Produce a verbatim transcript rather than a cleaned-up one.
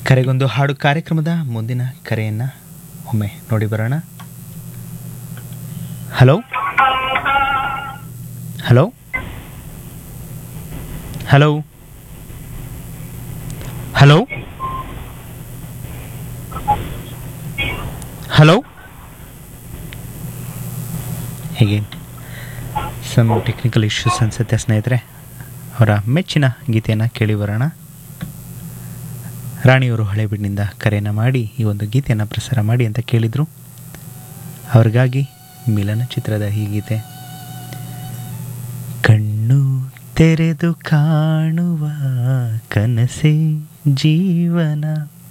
ಕರೆಗೊಂದು ಹಾಡು ಕಾರ್ಯಕ್ರಮದ ಮುಂದಿನ ಕರೆಯನ್ನು ಒಮ್ಮೆ ನೋಡಿ ಬರೋಣ. Hello hello hello hello hello ಹೇಗೆ ಸಮ್ ಟೆಕ್ನಿಕಲ್ ಇಶ್ಯೂಸ್ ಅನಿಸುತ್ತೆ ಸ್ನೇಹಿತರೆ. ಅವರ ಮೆಚ್ಚಿನ ಗೀತೆಯನ್ನು ಕೇಳಿ ಬರೋಣ. ರಾಣಿಯವರು ಹಳೇಬೀಡಿನಿಂದ ಕರೆಯನ್ನು ಮಾಡಿ ಈ ಒಂದು ಗೀತೆಯನ್ನು ಪ್ರಸಾರ ಮಾಡಿ ಅಂತ ಕೇಳಿದರು. ಅವ್ರಿಗಾಗಿ ಮಿಲನ ಚಿತ್ರದ ಈ ಗೀತೆ. ಕಣ್ಣು ತೆರೆದು ಕಾಣುವ ಕನಸೇ ಜೀವನ,